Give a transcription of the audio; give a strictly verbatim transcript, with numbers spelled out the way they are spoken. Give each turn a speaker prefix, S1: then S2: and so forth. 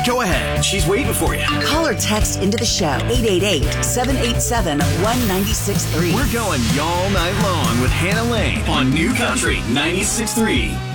S1: Go ahead. She's waiting for you.
S2: Call or text into the show, eight eight eight, seven eight seven, one nine six three.
S1: We're going y'all night long with Hannah Lane on New Country ninety-six point three.